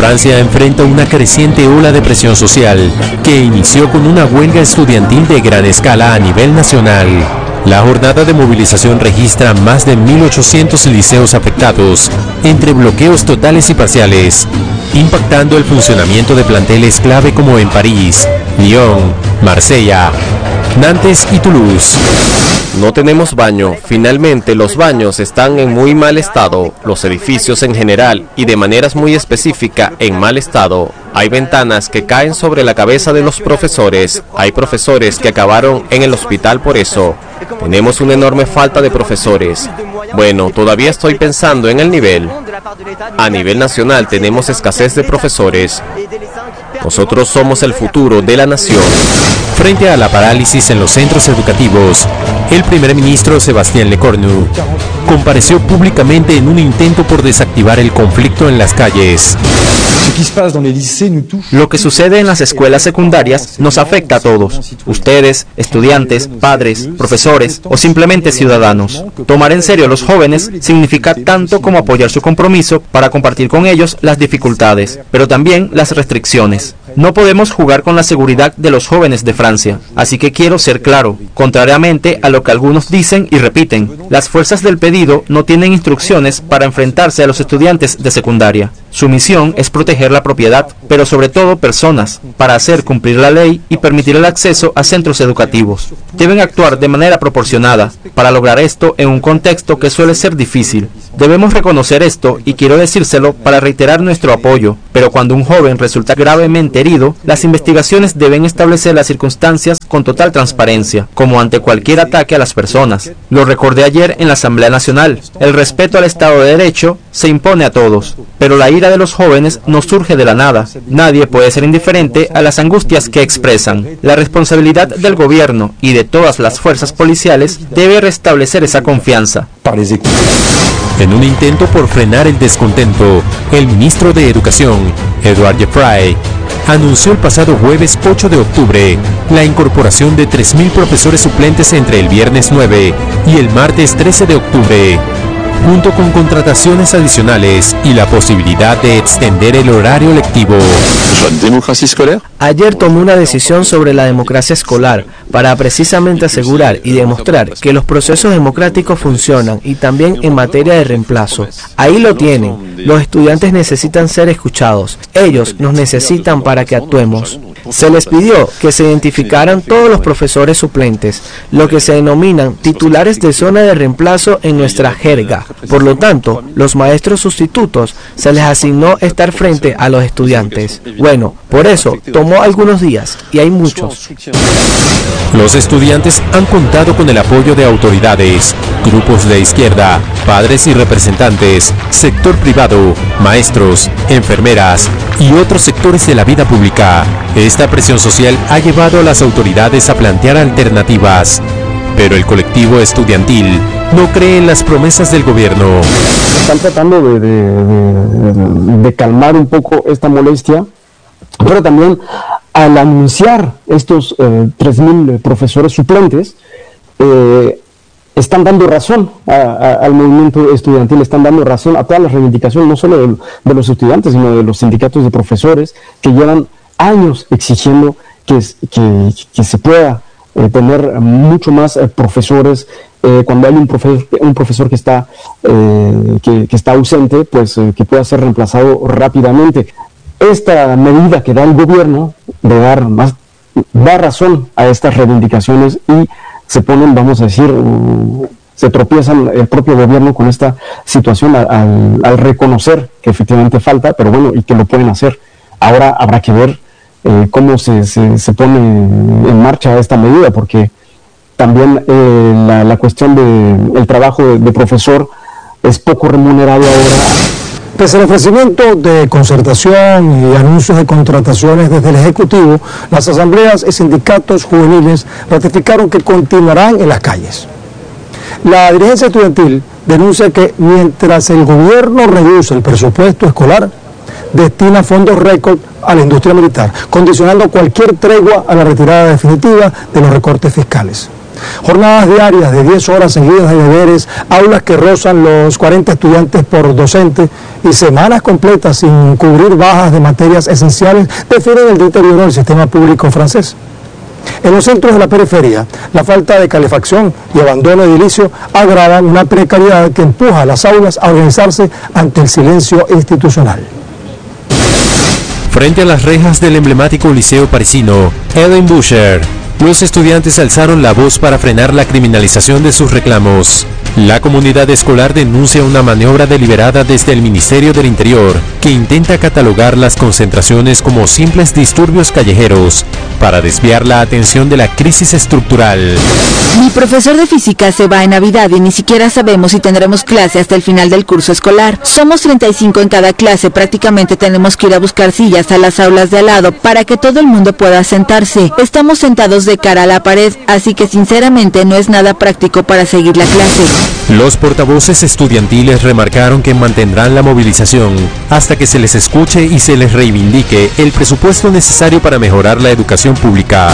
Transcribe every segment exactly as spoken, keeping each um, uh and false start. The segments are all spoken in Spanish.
Francia enfrenta una creciente ola de presión social que inició con una huelga estudiantil de gran escala a nivel nacional. La jornada de movilización registra más de mil ochocientos liceos afectados, entre bloqueos totales y parciales, impactando el funcionamiento de planteles clave como en París, Lyon, Marsella, Nantes y Toulouse. No tenemos baño. Finalmente, los baños están en muy mal estado. Los edificios en general y de maneras muy específicas en mal estado. Hay ventanas que caen sobre la cabeza de los profesores. Hay profesores que acabaron en el hospital por eso. Tenemos una enorme falta de profesores. Bueno, todavía estoy pensando en el nivel. A nivel nacional tenemos escasez de profesores. Nosotros somos el futuro de la nación. Frente a la parálisis en los centros educativos, el primer ministro Sébastien Lecornu compareció públicamente en un intento por desactivar el conflicto en las calles. Lo que sucede en las escuelas secundarias nos afecta a todos. Ustedes, estudiantes, padres, profesores o simplemente ciudadanos. Tomar en serio a los jóvenes significa tanto como apoyar su compromiso para compartir con ellos las dificultades, pero también las restricciones. No podemos jugar con la seguridad de los jóvenes de Francia, así que quiero ser claro, contrariamente a lo que algunos dicen y repiten, las fuerzas del pedido no tienen instrucciones para enfrentarse a los estudiantes de secundaria. Su misión es proteger la propiedad, pero sobre todo personas, para hacer cumplir la ley y permitir el acceso a centros educativos. Deben actuar de manera proporcionada, para lograr esto en un contexto que suele ser difícil. Debemos reconocer esto y quiero decírselo para reiterar nuestro apoyo, pero cuando un joven resulta gravemente herido, las investigaciones deben establecer las circunstancias con total transparencia, como ante cualquier ataque a las personas. Lo recordé ayer en la Asamblea Nacional. El respeto al Estado de Derecho se impone a todos, pero la ira de los jóvenes no surge de la nada. Nadie puede ser indiferente a las angustias que expresan. La responsabilidad del gobierno y de todas las fuerzas policiales debe restablecer esa confianza. En un intento por frenar el descontento, el ministro de Educación, Edouard Geoffroy, anunció el pasado jueves ocho de octubre la incorporación de tres mil profesores suplentes entre el viernes nueve y el martes trece de octubre, junto con contrataciones adicionales y la posibilidad de extender el horario lectivo. Ayer tomé una decisión sobre la democracia escolar para precisamente asegurar y demostrar que los procesos democráticos funcionan y también en materia de reemplazo. Ahí lo tienen. Los estudiantes necesitan ser escuchados. Ellos nos necesitan para que actuemos. Se les pidió que se identificaran todos los profesores suplentes, lo que se denominan titulares de zona de reemplazo en nuestra jerga. Por lo tanto, los maestros sustitutos se les asignó estar frente a los estudiantes. Bueno, por eso tomó algunos días y hay muchos. Los estudiantes han contado con el apoyo de autoridades, grupos de izquierda, padres y representantes, sector privado, maestros, enfermeras y otros sectores de la vida pública. Esta presión social ha llevado a las autoridades a plantear alternativas, pero el colectivo estudiantil no cree en las promesas del gobierno. Están tratando de, de, de, de calmar un poco esta molestia, pero también al anunciar estos eh, tres mil profesores suplentes, eh, están dando razón a, a, al movimiento estudiantil, están dando razón a todas las reivindicaciones, no solo de, de los estudiantes, sino de los sindicatos de profesores que llevan años exigiendo que, que, que se pueda eh, tener mucho más eh, profesores. Eh, cuando hay un profesor, un profesor que está, eh, que, que está ausente, pues eh, que pueda ser reemplazado rápidamente. Esta medida que da el gobierno de dar más, da razón a estas reivindicaciones y se ponen, vamos a decir, uh, se tropiezan el propio gobierno con esta situación al, al, al reconocer que efectivamente falta, pero bueno, y que lo pueden hacer. Ahora habrá que ver eh, cómo se, se, se pone en marcha esta medida, porque también eh, la, la cuestión del de, trabajo de, de profesor es poco remunerado ahora. Pese al ofrecimiento de concertación y anuncios de contrataciones desde el Ejecutivo, las asambleas y sindicatos juveniles ratificaron que continuarán en las calles. La dirigencia estudiantil denuncia que mientras el gobierno reduce el presupuesto escolar, destina fondos récord a la industria militar, condicionando cualquier tregua a la retirada definitiva de los recortes fiscales. Jornadas diarias de diez horas seguidas de deberes, aulas que rozan los cuarenta estudiantes por docente y semanas completas sin cubrir bajas de materias esenciales definen el deterioro del sistema público francés. En los centros de la periferia, la falta de calefacción y abandono edilicio agravan una precariedad que empuja a las aulas a organizarse ante el silencio institucional. Frente a las rejas del emblemático liceo parisino Ellen Boucher, los estudiantes alzaron la voz para frenar la criminalización de sus reclamos. La comunidad escolar denuncia una maniobra deliberada desde el Ministerio del Interior que intenta catalogar las concentraciones como simples disturbios callejeros para desviar la atención de la crisis estructural. Mi profesor de física se va en Navidad y ni siquiera sabemos si tendremos clase hasta el final del curso escolar. Somos treinta y cinco en cada clase, prácticamente tenemos que ir a buscar sillas a las aulas de al lado para que todo el mundo pueda sentarse. Estamos sentados de cara a la pared, así que sinceramente no es nada práctico para seguir la clase. Los portavoces estudiantiles remarcaron que mantendrán la movilización hasta que se les escuche y se les reivindique el presupuesto necesario para mejorar la educación pública.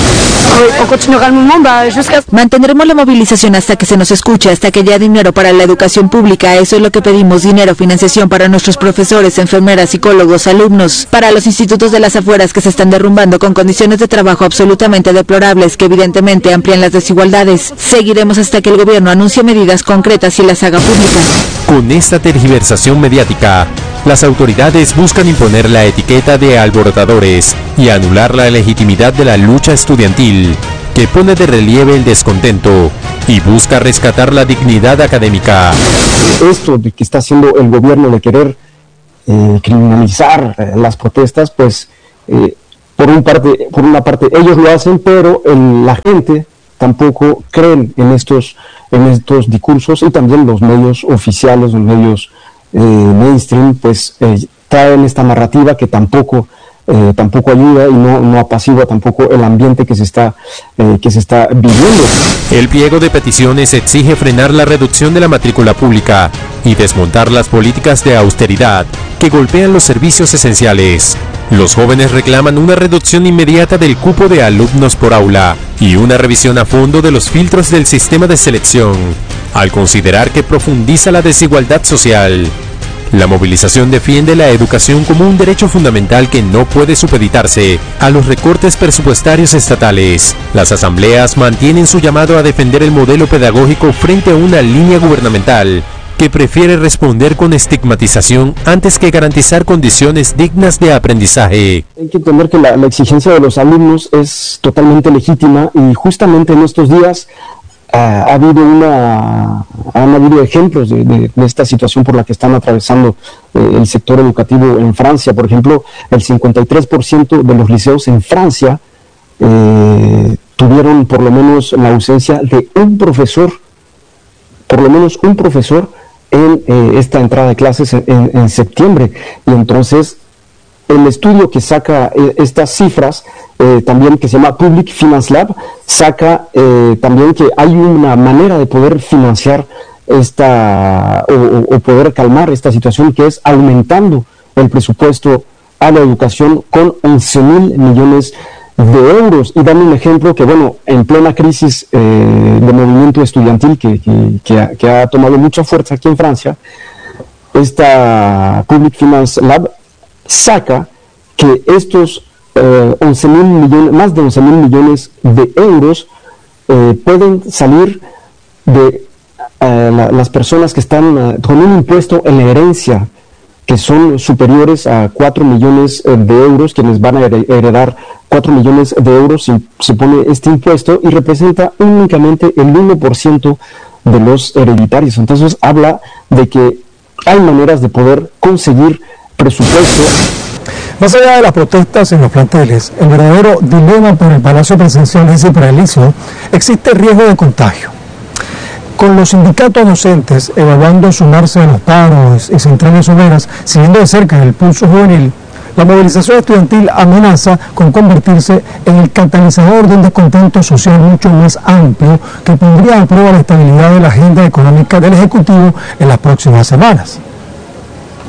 Mantendremos la movilización hasta que se nos escuche, hasta que haya dinero para la educación pública. Eso es lo que pedimos: dinero, financiación para nuestros profesores, enfermeras, psicólogos, alumnos, para los institutos de las afueras que se están derrumbando con condiciones de trabajo absolutamente deplorables que evidentemente amplían las desigualdades. Seguiremos hasta que el gobierno anuncie medidas concretas y las haga públicas. Con esta tergiversación mediática, las autoridades buscan imponer la etiqueta de alborotadores y anular la legitimidad de la lucha estudiantil, que pone de relieve el descontento y busca rescatar la dignidad académica. Esto de que está haciendo el gobierno de querer eh, criminalizar eh, las protestas, pues eh, por, un parte, por una parte ellos lo hacen, pero el, la gente tampoco creen en estos, en estos discursos, y también los medios oficiales, los medios eh, mainstream, pues eh, traen esta narrativa que tampoco Eh, tampoco ayuda y no, no apacigua tampoco el ambiente que se está eh, que se está viviendo. El pliego de peticiones exige frenar la reducción de la matrícula pública y desmontar las políticas de austeridad que golpean los servicios esenciales. Los jóvenes reclaman una reducción inmediata del cupo de alumnos por aula y una revisión a fondo de los filtros del sistema de selección, al considerar que profundiza la desigualdad social. La movilización defiende la educación como un derecho fundamental que no puede supeditarse a los recortes presupuestarios estatales. Las asambleas mantienen su llamado a defender el modelo pedagógico frente a una línea gubernamental que prefiere responder con estigmatización antes que garantizar condiciones dignas de aprendizaje. Hay que entender que la, la exigencia de los alumnos es totalmente legítima, y justamente en estos días Uh, ha habido una han habido ejemplos de, de, de esta situación por la que están atravesando eh, el sector educativo en Francia. Por ejemplo, el cincuenta y tres por ciento de los liceos en Francia eh, tuvieron por lo menos la ausencia de un profesor, por lo menos un profesor en eh, esta entrada de clases en, en, en septiembre. Y entonces el estudio que saca eh, estas cifras, eh, también que se llama Public Finance Lab, saca eh, también que hay una manera de poder financiar esta o, o poder calmar esta situación, que es aumentando el presupuesto a la educación con once mil millones de euros. Y dando un ejemplo que, bueno, en plena crisis eh, de movimiento estudiantil que, que, que, ha, que ha tomado mucha fuerza aquí en Francia, esta Public Finance Lab saca que estos eh, once mil millones, más de once mil millones de euros eh, pueden salir de eh, la, las personas que están uh, con un impuesto en la herencia que son superiores a cuatro millones de euros, quienes van a heredar cuatro millones de euros si se pone este impuesto, y representa únicamente el uno por ciento de los hereditarios. Entonces habla de que hay maneras de poder conseguir presupuesto. Más allá de las protestas en los planteles, el verdadero dilema por el Palacio Presidencial es para el liceo, existe riesgo de contagio. Con los sindicatos docentes evaluando sumarse a los paros y centrales obreras, siguiendo de cerca el pulso juvenil, la movilización estudiantil amenaza con convertirse en el catalizador de un descontento social mucho más amplio que pondría a prueba la estabilidad de la agenda económica del Ejecutivo en las próximas semanas.